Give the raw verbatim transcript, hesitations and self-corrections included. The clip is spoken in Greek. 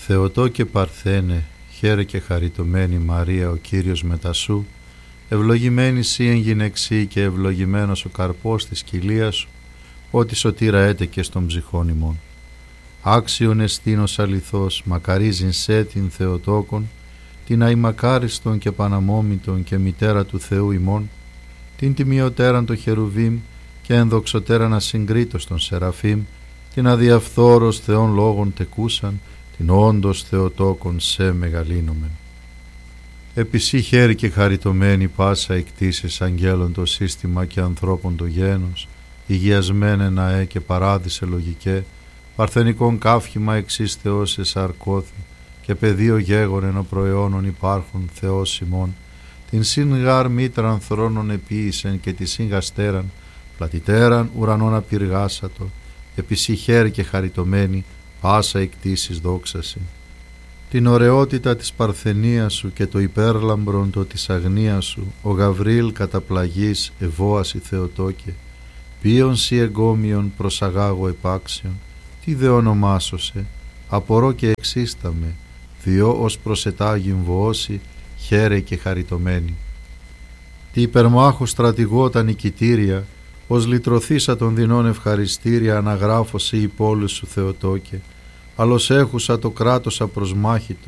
Θεοτόκε Παρθένε, χαίρε και χαριτωμένη Μαρία ο Κύριος μετασού, ευλογημένη σύ εν γυναιξή και ευλογημένος ο καρπός της κοιλίας σου, ότι σωτήρα έτεκε στον ψυχών ημών. Άξιον εστίνος αληθώς, μακαρίζειν σε την Θεοτόκον, την αημακάριστον και παναμόμητον και μητέρα του Θεού ημών, την τιμιωτέραν το Χερουβίμ και ενδοξωτέραν ασυγκρίτως των Σεραφείμ, την αδιαφθόρος Θεών λόγων τεκούσαν, την όντως Θεοτόκον σε μεγαλύνομεν. Επισύ χαίρη και χαριτωμένη πάσα εκτίσεις αγγέλων το σύστημα και ανθρώπων το γένος, υγιασμένε ναέ και παράδεισε λογικέ, παρθενικών καύχημα εξής Θεός εσαρκώθη, και πεδίο γέγονεν ο προαιώνων υπάρχουν Θεός ημών, την συν γάρ μήτραν θρόνων επίησεν και τη συν γαστέραν, πλατιτέραν ουρανών απειργάσατο, επισύ χαίρη και χαριτωμένη πάσα εκτίσεις δόξαση. Την ωραιότητα της παρθενίας σου και το υπέρλαμπρον το της αγνίας σου, ο Γαβρίλ καταπλαγής ευώαση Θεοτόκε, ποιον σι εγκόμιον προσαγάγω επάξιον, τι δε ονομάσωσε, απορώ και εξίσταμε, διό ως προσετάγιν βοώσει, χαίρε και χαριτωμένη. Τι υπερμάχου στρατηγό τα νικητήρια, ως λυτρωθήσα των δεινών ευχαριστήρια αναγράφωσε η πόλη σου Θεοτόκε, αλλος έχουσα το κράτος απροσμάχητο,